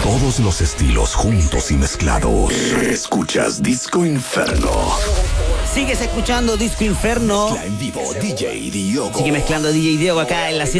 Todos los estilos juntos y mezclados. Escuchas Disco Inferno. Sigues escuchando Disco Inferno. Mezcla en vivo DJ Diogo. Sigue mezclando DJ Diogo acá en la